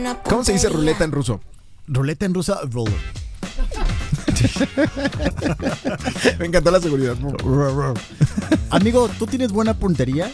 ¿Cómo se dice ruleta en ruso? Ruleta en rusa. Me encantó la seguridad. Amigo, ¿tú tienes buena puntería?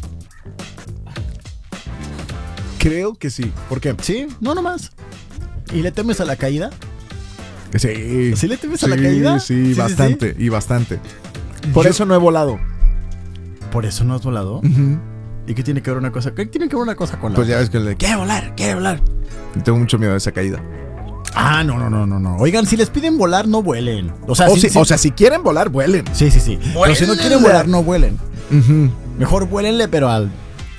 Creo que sí. ¿Por qué? Sí, no nomás. ¿Y le temes a la caída? Sí. ¿Sí le temes a la caída? Sí, bastante. Sí. Y bastante. Por eso no he volado. ¿Por eso no has volado? Uh-huh. ¿Y qué tiene que ver una cosa? ¿Qué tiene que ver una cosa con la Pues ya ves que le quiere volar. Tengo mucho miedo de esa caída. Ah, no. Oigan, si les piden volar, no vuelen. O sea, si quieren volar, vuelen. Sí. Pero si no quieren volar, no vuelen. Uh-huh. Mejor vuélenle, pero al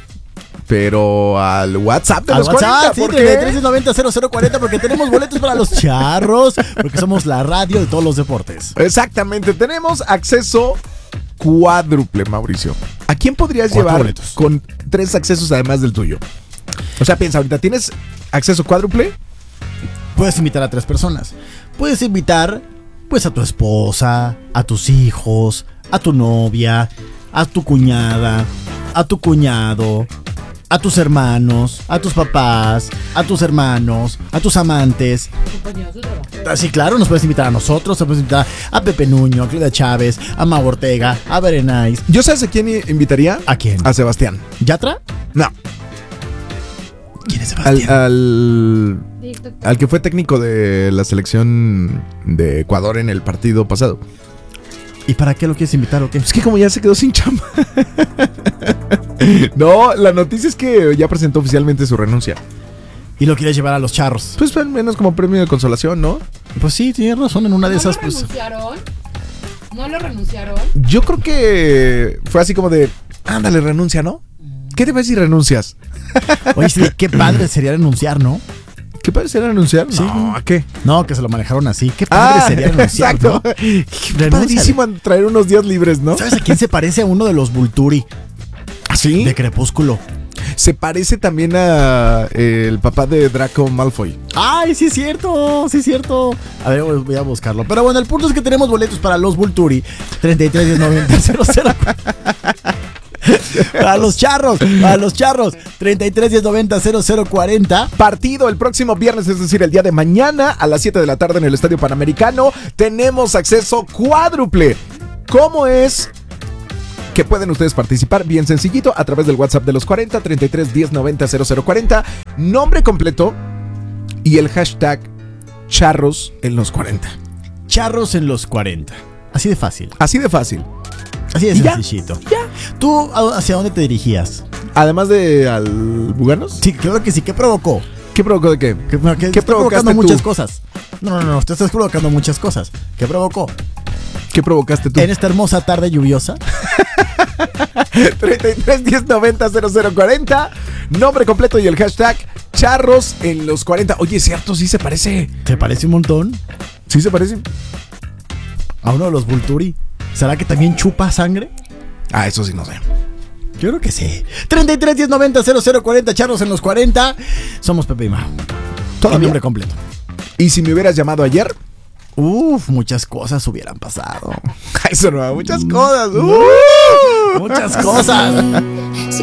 WhatsApp de al los WhatsApp, 40. sí, ¿Por qué? 3390-0040, porque tenemos boletos para los charros, porque somos la radio de todos los deportes. Exactamente, tenemos acceso cuádruple, Mauricio. ¿A quién podrías 4 llevar boletos con 3 accesos además del tuyo? O sea, piensa, ahorita tienes acceso cuádruple. Puedes invitar a 3 personas. Puedes invitar, pues, a tu esposa, a tus hijos, a tu novia, a tu cuñada, a tu cuñado, a tus hermanos, a tus papás, a tus hermanos, a tus amantes. Sí, claro, nos puedes invitar a nosotros, nos puedes invitar a Pepe Nuño, a Claudia Chávez, a Mau Ortega, a Berenice. ¿Yo sabes a quién invitaría? ¿A quién? A Sebastián. ¿Yatra? No. ¿Quién es Sebastián? Al que fue técnico de la selección de Ecuador en el partido pasado. ¿Y para qué lo quieres invitar o qué? Es que como ya se quedó sin chamba. No, la noticia es que ya presentó oficialmente su renuncia. Y lo quieres llevar a los charros. Pues al menos como premio de consolación, ¿no? Pues sí, tienes razón, en una de esas, pues. ¿No lo renunciaron? Yo creo que fue así como de, ándale, renuncia, ¿no? ¿Qué te parece si renuncias? Oye, sí, qué padre sería renunciar, ¿no? ¿Qué padre sería renunciar? Sí. No, ¿a qué? No, que se lo manejaron así. Qué padre sería renunciar, exacto. ¿no? Qué padrísimo traer unos días libres, ¿no? ¿Sabes a quién se parece a uno de los Vulturi? ¿Sí? De Crepúsculo. Se parece también a el papá de Draco Malfoy. Ay, sí es cierto, sí es cierto. A ver, voy a buscarlo. Pero bueno, el punto es que tenemos boletos para los Vulturi. 33-10-90-00. A los charros, 33-10-90-0040. Partido el próximo viernes, es decir, el día de mañana a las 7 de la tarde en el Estadio Panamericano. Tenemos acceso cuádruple. ¿Cómo es que pueden ustedes participar? Bien sencillito, a través del WhatsApp de los 40, 33-10-90-0040. Nombre completo y el hashtag charros en los 40. Charros en los 40. Así de fácil. Así de fácil. Así de ¿Y ya? sencillito. Ya. ¿Tú hacia dónde te dirigías? Además de al Buganos. Sí, claro que sí. ¿Qué provocó? ¿Qué provocó de qué? ¿Qué provocaste provocando tú? muchas cosas. No, te estás provocando muchas cosas. ¿Qué provocó? ¿Qué provocaste tú? En esta hermosa tarde lluviosa. 33-10-90-0040. Nombre completo y el hashtag charros en los 40. Oye, es cierto, sí se parece. ¿Te parece un montón? Sí se parece. A uno de los Vulturi. ¿Será que también chupa sangre? Ah, eso sí no sé. Yo creo que sí. 33-10-90-0040, charros en los 40. Somos Pepe y Mau. ¿Todavía? El nombre completo. ¿Y si me hubieras llamado ayer? Muchas cosas hubieran pasado. Eso no, muchas cosas. Muchas cosas.